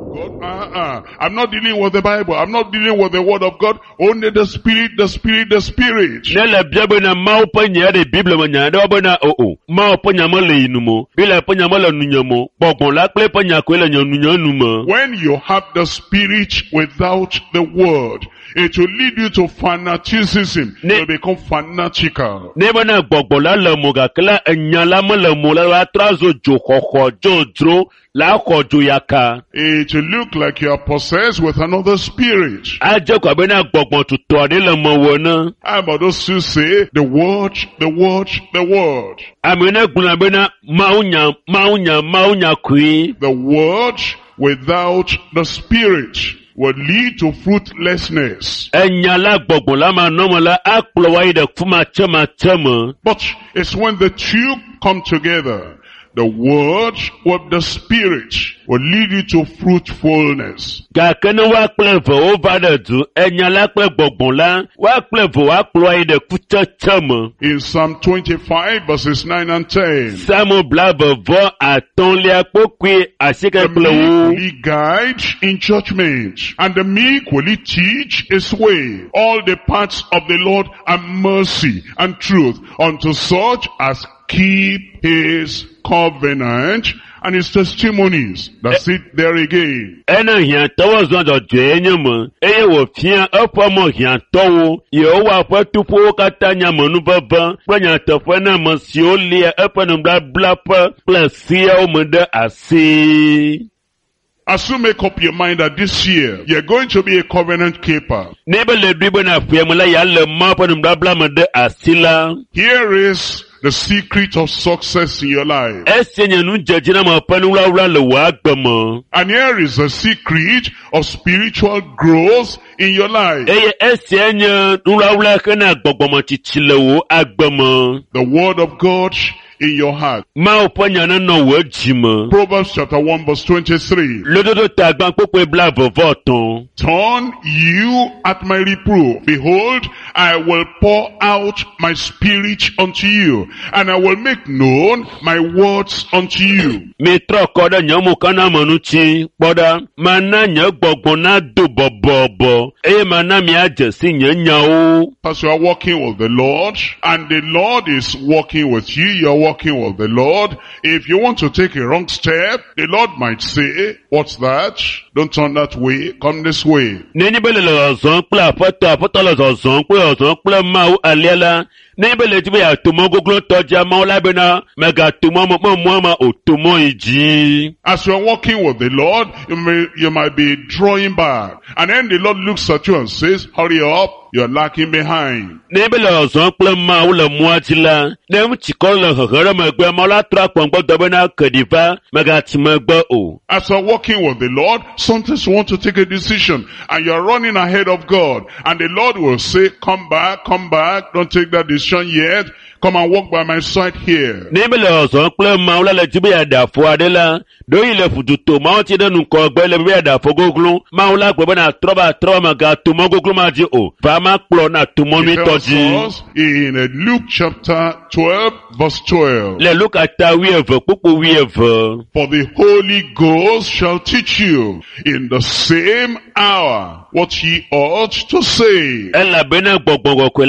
God. I'm not dealing with the Bible. I'm not dealing with the word of God. Only the Spirit, the Spirit, the Spirit. Nela biabe na mau panya de Bible manya da bana mau panya male inumo bila panya mala nunyamo bogbon la kle panya ko le nyanunyanuma. When you have the Spirit without the word, it will lead you to fanaticism. You become fanatical. Never na bogbon la le moga kla nyala mala mola la trazo jokoko jodro la kojo yaka. It will look like you are possessed with another spirit. Aje ko bena bogbon tuto de le mo wona. But those who say the word, the word, the word. Amena guna bena maunya kui. The word without the spirit will lead to fruitlessness. But it's when the two come together, the word with the spirit will lead you to fruitfulness. In Psalm 25 verses 9 and 10. The meek will he guide in judgment, and the meek will he teach his way. All the paths of the Lord are mercy and truth unto such as keep his covenant and his testimonies. That's it there again. As you make up your mind that this year, you're going to be a covenant keeper. Here is the secret of success in your life. And here is the secret of spiritual growth in your life. The word of God in your heart. Proverbs chapter 1 verse 23. Turn you at my reproof. Behold, I will pour out my spirit unto you, and I will make known my words unto you. As you are walking with the Lord, and the Lord is walking with you, you are walking with the Lord. If you want to take a wrong step, the Lord might say, what's that? Don't turn that way, come this way. As you are walking with the Lord, you might be drawing back. And then the Lord looks at you and says, hurry up, you're lacking behind. As you are walking with the Lord, sometimes you want to take a decision and you're running ahead of God. And the Lord will say, come back, don't take that decision yet. Come and walk by my side here. In Luke chapter 12 verse 12. For the Holy Ghost shall teach you in the same hour what ye ought to say.